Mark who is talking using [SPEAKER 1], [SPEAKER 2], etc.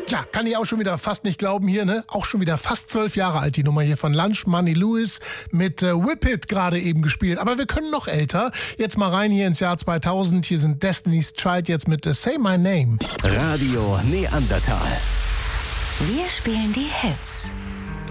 [SPEAKER 1] Ja, kann ich auch schon wieder fast nicht glauben hier, ne? Auch schon wieder fast 12 Jahre alt, die Nummer hier von Lunch Money Lewis mit Whip It gerade eben gespielt. Aber wir können noch älter. Jetzt mal rein hier ins Jahr 2000. Hier sind Destiny's Child jetzt mit Say My Name.
[SPEAKER 2] Radio Neandertal.
[SPEAKER 3] Wir spielen die Hits.